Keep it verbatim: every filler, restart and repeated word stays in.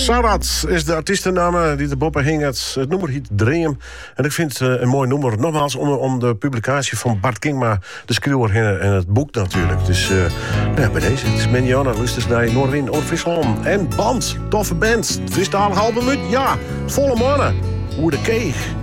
Sarat is de artiestennaam die de boppen hing. Het, het nummer heet Dream. En ik vind het een mooi nummer. Nogmaals, om, om de publicatie van Bart Kingma, de schreeuwer en het boek natuurlijk. Dus uh, nou ja, bij deze. Het is Menjana, lustig naar Noorwin, Oorfriesland. En band, toffe band. Friestalig album, ja. Volle mannen. Hoe de keeg.